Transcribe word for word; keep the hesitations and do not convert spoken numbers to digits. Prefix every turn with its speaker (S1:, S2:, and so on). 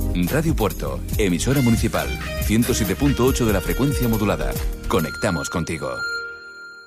S1: Radio Puerto, emisora municipal, ciento siete punto ocho de la frecuencia modulada. Conectamos contigo.